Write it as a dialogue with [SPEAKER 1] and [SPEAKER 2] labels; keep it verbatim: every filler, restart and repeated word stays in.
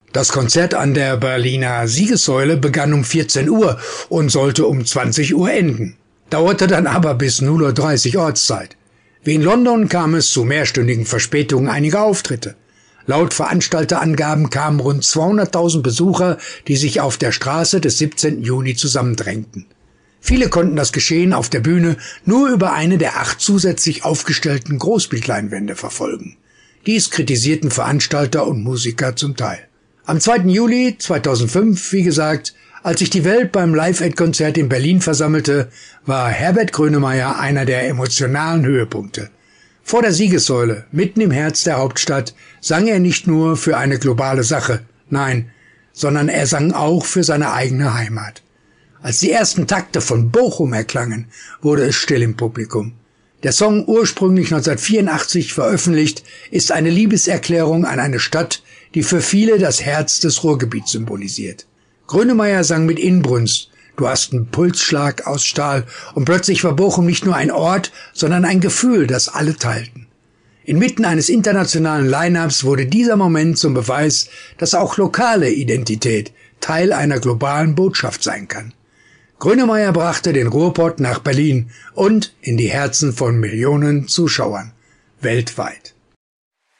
[SPEAKER 1] Das Konzert an der Berliner Siegessäule begann um vierzehn Uhr und sollte um zwanzig Uhr enden, dauerte dann aber bis null Uhr dreißig Ortszeit. Wie in London kam es zu mehrstündigen Verspätungen einiger Auftritte. Laut Veranstalterangaben kamen rund zweihunderttausend Besucher, die sich auf der Straße des siebzehnten Juni zusammendrängten. Viele konnten das Geschehen auf der Bühne nur über eine der acht zusätzlich aufgestellten Großbildleinwände verfolgen. Dies kritisierten Veranstalter und Musiker zum Teil. Am zweiten Juli zweitausendfünf, wie gesagt, als sich die Welt beim Live-Aid-Konzert in Berlin versammelte, war Herbert Grönemeyer einer der emotionalen Höhepunkte. Vor der Siegessäule, mitten im Herz der Hauptstadt, sang er nicht nur für eine globale Sache, nein, sondern er sang auch für seine eigene Heimat. Als die ersten Takte von Bochum erklangen, wurde es still im Publikum. Der Song, ursprünglich neunzehnhundertvierundachtzig veröffentlicht, ist eine Liebeserklärung an eine Stadt, die für viele das Herz des Ruhrgebiets symbolisiert. Grönemeyer sang mit Inbrunst: Du hast einen Pulsschlag aus Stahl, und plötzlich war Bochum nicht nur ein Ort, sondern ein Gefühl, das alle teilten. Inmitten eines internationalen Line-ups wurde dieser Moment zum Beweis, dass auch lokale Identität Teil einer globalen Botschaft sein kann. Grönemeyer brachte den Ruhrpott nach Berlin und in die Herzen von Millionen Zuschauern weltweit.